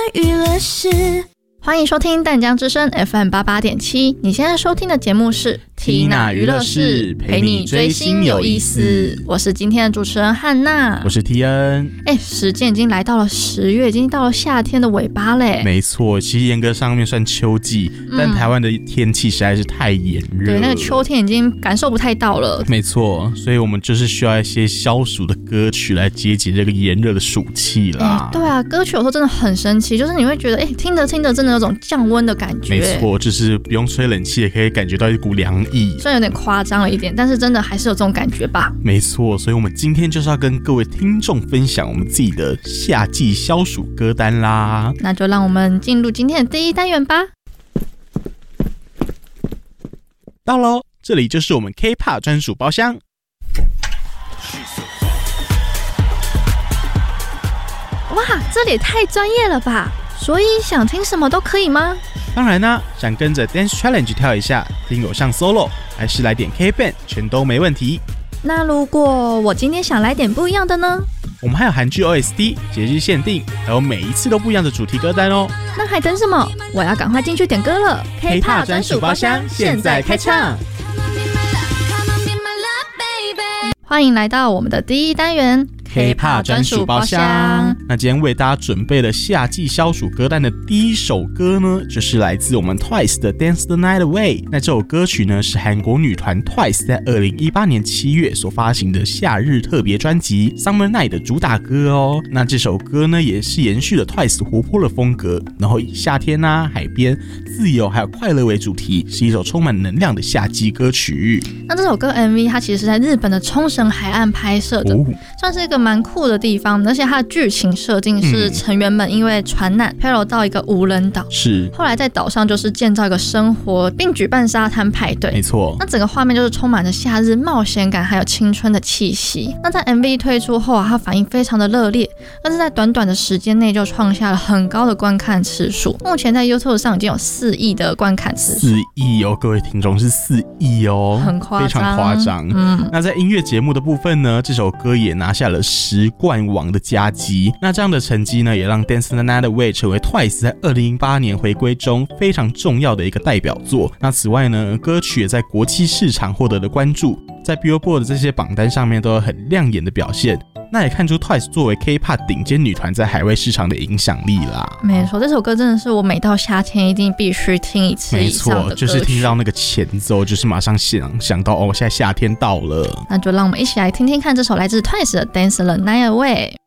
娱乐室，欢迎收听淡江之声 FM88.7。你现在收听的节目是 Tina 娱乐室，陪你追星有意思。我是今天的主持人汉娜， 我是 TN。 时间已经来到了10月，已经到了夏天的尾巴嘞。 没错，其实严格上面算秋季，但台湾的天气实在是太炎热了。 对，那个秋天已经感受不太到了。 没错，所以我们就是需要一些消暑的歌曲来解解这个炎热的暑气啦。 对啊，歌曲有时候真的很神奇，就是你会觉得听着听着真的有种降温的感觉。 没错，就是不用吹冷气也可以感觉到一股凉意。 虽然有点夸张了一点，但是真的还是有这种感觉吧。 没错，所以我们今天就是要跟各位听众分享我们自己的夏季消暑歌单啦。 那就让我们进入今天的第一单元吧。 到咯，这里就是我们 K-pop 专属包厢。 哇，这里也太专业了吧！所以想听什么都可以吗？ 当然啦，想跟着 Dance Challenge 跳一下，听偶像 solo， 还是来点 K-Band， 全都没问题。 那如果我今天想来点不一样的呢？ 我们还有韩剧 OST、节日限定，还有每一次都不一样的主题歌单哦。 那还等什么？我要赶快进去点歌了。 K-pop 专属包厢现在开唱。 欢迎来到我们的第一单元 K-pop 专属包厢。那今天为大家准备了夏季消暑歌单的第一首歌呢，就是来自我们 Twice 的 Dance the Night Away。那这首歌曲呢，是韩国女团 Twice 在2018年7月所发行的夏日特别专辑 Summer Night 的主打歌哦。那这首歌呢，也是延续了 Twice 活泼的风格，然后以夏天海边、自由还有快乐为主题，是一首充满能量的夏季歌曲。 那这首歌 MV 它其实是在日本的冲绳海岸拍摄的，算是一个蛮酷的地方。而且它的剧情设定是成员们因为船难漂流到一个无人岛， 是后来在岛上就是建造一个生活，并举办沙滩派对。 没错， 那整个画面就是充满着夏日冒险感，还有青春的气息。那在 MV 推出后它反应非常的热烈，但是在短短的时间内就创下了很高的观看次数。目前在 YouTube 上已经有4亿的观看次数。 4亿哦，各位听众，是4亿哦， 很夸张， 非常夸张。那在音乐节目的部分呢，这首歌也拿下了10冠王的佳绩。那这样的成绩呢，也让 Dance the Night Away 成为 Twice 在2008年回归中非常重要的一个代表作。那此外呢，歌曲也在国际市场获得了关注，在 Billboard 的这些榜单上面都有很亮眼的表现。那也看出 Twice 作为 K-pop 顶尖女团在海外市场的影响力啦。 没错，这首歌真的是我每到夏天一定必须听一次以上的歌曲。 没错，就是听到那个前奏，就是马上想到现在夏天到了。 那就让我们一起来听听看这首来自 Twice 的 Dance the Night Away。